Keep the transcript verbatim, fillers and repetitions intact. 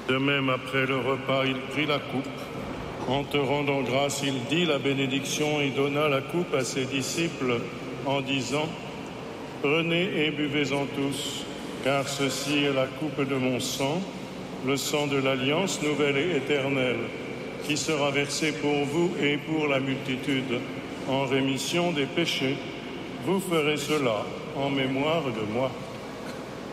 De même, après le repas, il prit la coupe. En te rendant grâce, il dit la bénédiction et donna la coupe à ses disciples en disant : « Prenez et buvez-en tous, car ceci est la coupe de mon sang, le sang de l'alliance nouvelle et éternelle, qui sera versé pour vous et pour la multitude en rémission des péchés. Vous ferez cela en mémoire de moi. »